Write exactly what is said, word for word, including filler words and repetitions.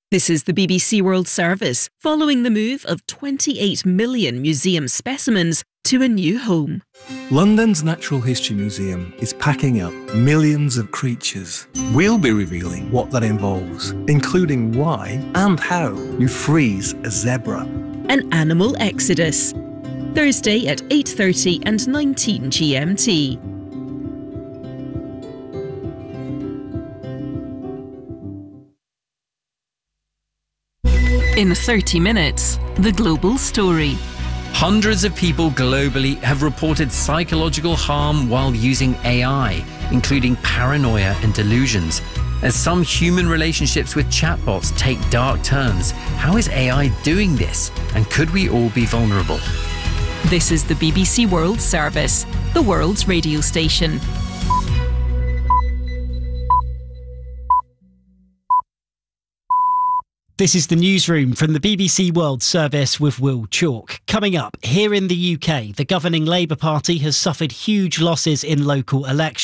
This is the B B C World Service, following the move of twenty-eight million museum specimens to a new home. London's Natural History Museum is packing up millions of creatures. We'll be revealing what that involves, including why and how you freeze a zebra. An animal exodus. Thursday at eight thirty and nineteen G M T. In thirty minutes, the global story. Hundreds of people globally have reported psychological harm while using A I, including paranoia and delusions. As some human relationships with chatbots take dark turns, how is A I doing this? And could we all be vulnerable? This is the B B C World Service, the world's radio station. This is the newsroom from the B B C World Service with Will Chalk. Coming up, here in the U K, the governing Labour Party has suffered huge losses in local elections.